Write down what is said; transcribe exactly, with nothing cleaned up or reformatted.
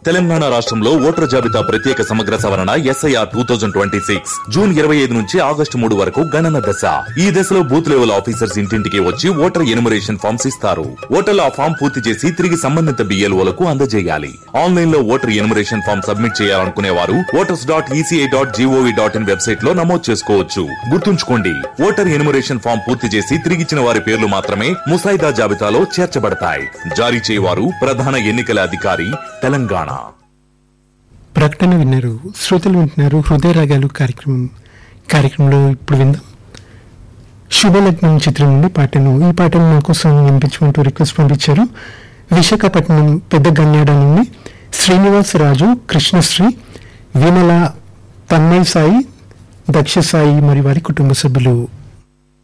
తెలంగాణ రాష్ట్రంలో ఓటర్ జాబితా ప్రత్యేక సమగ్ర సవరణ SIR two thousand twenty six June ఇరవై ఐదు నుంచి ఆగస్టు మూడు వరకు గణన దశ. ఈ దశలో బూత్ లెవెల్ ఆఫీసర్స్ ఇంటింటికి వచ్చి ఓటర్ ఎన్యుమరేషన్ ఫామ్స్ ఇస్తారు. ఓటర్లు ఆ ఫామ్ పూర్తి చేసి తిరిగి సంబంధిత బిఎల్ఓలకు అందజేయాలి. ఆన్లైన్ లో ఓటర్ ఎన్యుమరేషన్ ఫామ్ సబ్మిట్ చేయాలనుకునే వారు voters dot ECI dot GOV dot in website లో నమోదు చేసుకోవచ్చు. గుర్తుంచుకోండి, ఓటర్ ఎన్యుమరేషన్ ఫామ్ పూర్తి చేసి తిరిగిచ్చిన వారి పేర్లు మాత్రమే ముసాయిదా జాబితాలో చేర్చబడతాయి. జారీ చేయవారు ప్రధాన ఎన్నికల అధికారి, తెలంగాణ. ప్రకటన విన్నారు. శ్రోతలు వింటున్నారు హృదయ రాగాలు కార్యక్రమం. కార్యక్రమంలో ఇప్పుడు విందాం శుభలగ్నం చిత్రం నుండి పాటను. ఈ పాటను మా కోసం వినిపించమంటూ రిక్వెస్ట్ పంపించారు విశాఖపట్నం పెద్ద గన్యాడ నుండి శ్రీనివాస్ రాజు, కృష్ణశ్రీ, విమల, తన్మయ్ సాయి, దక్ష సాయి మరి వారి కుటుంబ సభ్యులు.